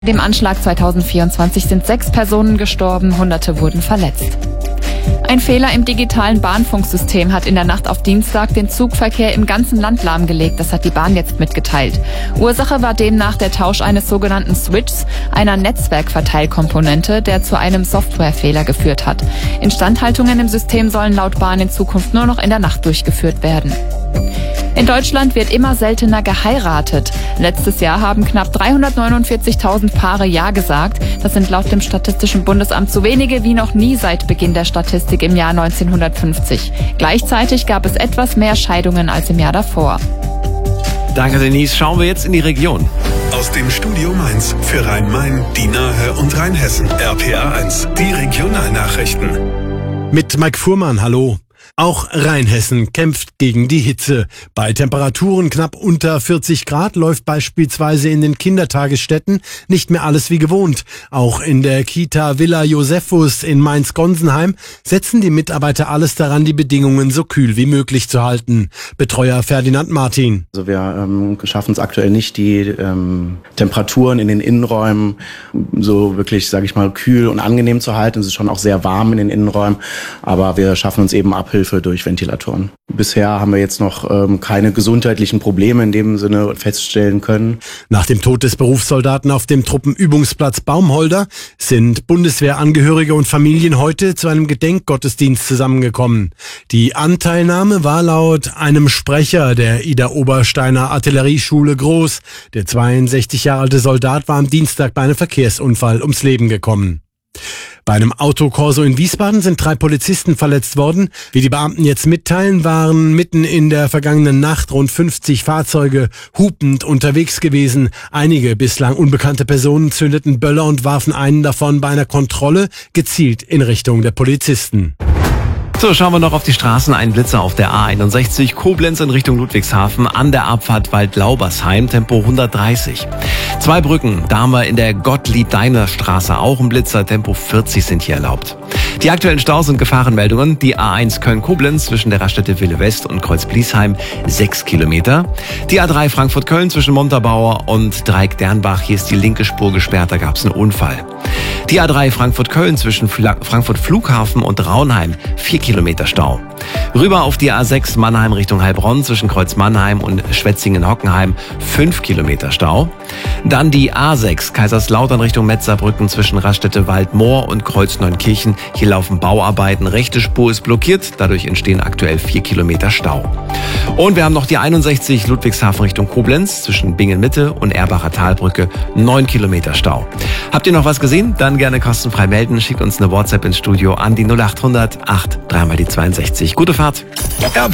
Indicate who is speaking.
Speaker 1: Dem Anschlag 2024 sind 6 Personen gestorben, Hunderte wurden verletzt. Ein Fehler im digitalen Bahnfunksystem hat in der Nacht auf Dienstag den Zugverkehr im ganzen Land lahmgelegt. Das hat die Bahn jetzt mitgeteilt. Ursache war demnach der Tausch eines sogenannten Switchs, einer Netzwerkverteilkomponente, der zu einem Softwarefehler geführt hat. Instandhaltungen im System sollen laut Bahn in Zukunft nur noch in der Nacht durchgeführt werden. In Deutschland wird immer seltener geheiratet. Letztes Jahr haben knapp 349.000 Paare Ja gesagt. Das sind laut dem Statistischen Bundesamt so wenige wie noch nie seit Beginn der Statistik im Jahr 1950. Gleichzeitig gab es etwas mehr Scheidungen als im Jahr davor.
Speaker 2: Danke, Denise. Schauen wir jetzt in die Region.
Speaker 3: Aus dem Studio Mainz für Rhein-Main, die Nahe und Rheinhessen. RPA1, die Regionalnachrichten.
Speaker 4: Mit Mike Fuhrmann, hallo. Auch Rheinhessen kämpft gegen die Hitze. Bei Temperaturen knapp unter 40 Grad läuft beispielsweise in den Kindertagesstätten nicht mehr alles wie gewohnt. Auch in der Kita Villa Josephus in Mainz-Gonsenheim setzen die Mitarbeiter alles daran, die Bedingungen so kühl wie möglich zu halten. Betreuer Ferdinand Martin.
Speaker 5: Also wir schaffen es aktuell nicht, die Temperaturen in den Innenräumen so wirklich, sage ich mal, kühl und angenehm zu halten. Es ist schon auch sehr warm in den Innenräumen, aber wir schaffen uns eben Abhilfe durch Ventilatoren. Bisher haben wir jetzt noch keine gesundheitlichen Probleme in dem Sinne feststellen können.
Speaker 4: Nach dem Tod des Berufssoldaten auf dem Truppenübungsplatz Baumholder sind Bundeswehrangehörige und Familien heute zu einem Gedenkgottesdienst zusammengekommen. Die Anteilnahme war laut einem Sprecher der Idar-Obersteiner Artillerieschule groß. Der 62 Jahre alte Soldat war am Dienstag bei einem Verkehrsunfall ums Leben gekommen. Bei einem Autokorso in Wiesbaden sind 3 Polizisten verletzt worden. Wie die Beamten jetzt mitteilen, waren mitten in der vergangenen Nacht rund 50 Fahrzeuge hupend unterwegs gewesen. Einige bislang unbekannte Personen zündeten Böller und warfen einen davon bei einer Kontrolle gezielt in Richtung der Polizisten.
Speaker 2: So, schauen wir noch auf die Straßen. Ein Blitzer auf der A61 Koblenz in Richtung Ludwigshafen an der Abfahrt Waldlaubersheim, Tempo 130. 2 Brücken, da haben wir in der Gottlieb-Daimler-Straße auch ein Blitzer, Tempo 40 sind hier erlaubt. Die aktuellen Staus und Gefahrenmeldungen, die A1 Köln-Koblenz zwischen der Raststätte Wille West und Kreuz-Bliesheim 6 Kilometer. Die A3 Frankfurt-Köln zwischen Montabaur und Dreieck-Dernbach, hier ist die linke Spur gesperrt, da gab es einen Unfall. Die A3 Frankfurt-Köln zwischen Frankfurt Flughafen und Raunheim 4 Kilometer Stau. Rüber auf die A6 Mannheim Richtung Heilbronn zwischen Kreuz Mannheim und Schwetzingen-Hockenheim 5 Kilometer Stau. Dann die A6 Kaiserslautern Richtung Metzerbrücken zwischen Raststätte Waldmoor und Kreuz Neunkirchen. Hier laufen Bauarbeiten, rechte Spur ist blockiert, dadurch entstehen aktuell 4 Kilometer Stau. Und wir haben noch die 61 Ludwigshafen Richtung Koblenz zwischen Bingen-Mitte und Erbacher Talbrücke 9 Kilometer Stau. Habt ihr noch was gesehen? Dann gerne kostenfrei melden. Schickt uns eine WhatsApp ins Studio an die 0800 8 3 mal die 62. Gute Fahrt.